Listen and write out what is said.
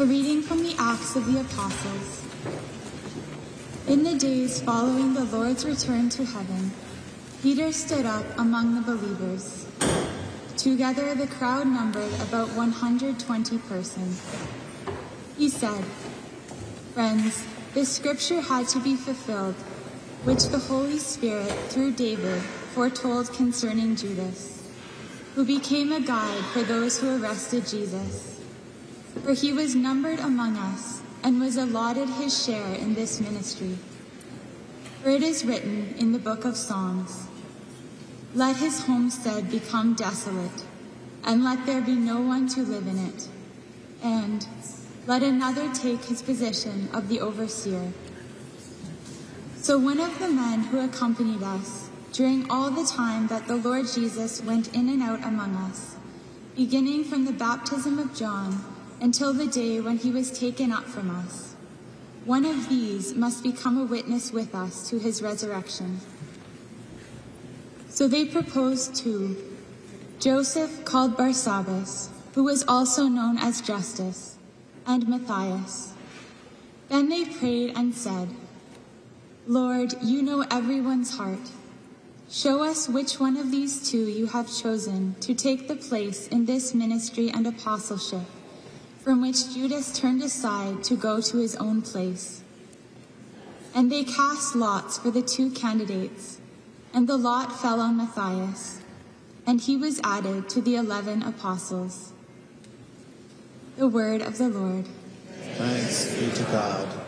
A reading from the Acts of the Apostles. In the days following the Lord's return to heaven, Peter stood up among the believers. Together the crowd numbered about 120 persons. He said, "Friends, this scripture had to be fulfilled, which the Holy Spirit, through David, foretold concerning Judas, who became a guide for those who arrested Jesus. For he was numbered among us and was allotted his share in this ministry. For it is written in the book of Psalms, 'Let his homestead become desolate, and let there be no one to live in it, and let another take his position of the overseer.' So one of the men who accompanied us during all the time that the Lord Jesus went in and out among us, beginning from the baptism of John until the day when he was taken up from us, one of these must become a witness with us to his resurrection." So they proposed two, Joseph called Barsabbas, who was also known as Justus, and Matthias. Then they prayed and said, "Lord, you know everyone's heart. Show us which one of these two you have chosen to take the place in this ministry and apostleship, from which Judas turned aside to go to his own place." And they cast lots for the two candidates, and the lot fell on Matthias, and he was added to the 11 apostles. The word of the Lord. Thanks be to God.